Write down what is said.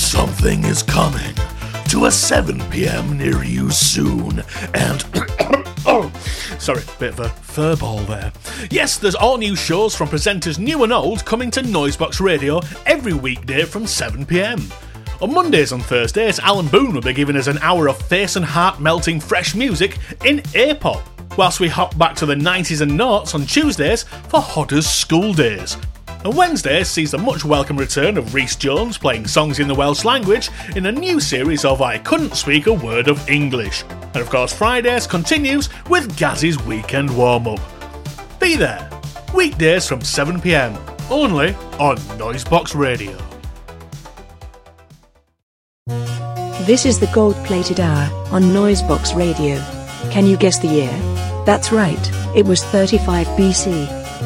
Something is coming to a 7 p.m. near you soon, and... oh, sorry, bit of a furball there. Yes, there's all new shows from presenters new and old coming to Noisebox Radio every weekday from 7 p.m. On Mondays and Thursdays, Alan Boone will be giving us an hour of face and heart-melting fresh music in A-pop, whilst we hop back to the 90s and noughts on Tuesdays for Hodder's School Days. And Wednesday sees the much welcome return of Rhys Jones playing songs in the Welsh language in a new series of I Couldn't Speak a Word of English. And of course Fridays continues with Gaz's Weekend Warm-Up. Be there, weekdays from 7 p.m, only on Noisebox Radio. This is the gold-plated hour on Noisebox Radio. Can you guess the year? That's right, it was 35 BC.